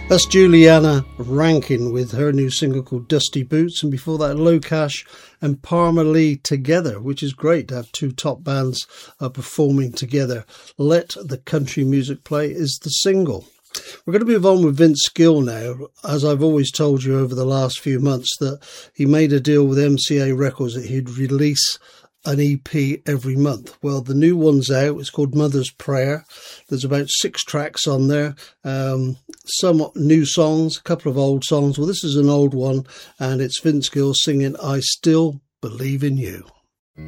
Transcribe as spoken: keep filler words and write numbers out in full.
That's Juliana Rankin with her new single called Dusty Boots, and before that Locash and Parma Lee together, which is great to have two top bands uh, performing together. Let the Country Music Play is the single. We're going to move on with Vince Gill now. As I've always told you over the last few months, that he made a deal with M C A Records that he'd release an E P every month. Well, the new one's out. It's called Mother's Prayer. There's about six tracks on there, um, some new songs, a couple of old songs. Well, this is an old one, and it's Vince Gill singing I Still Believe in You.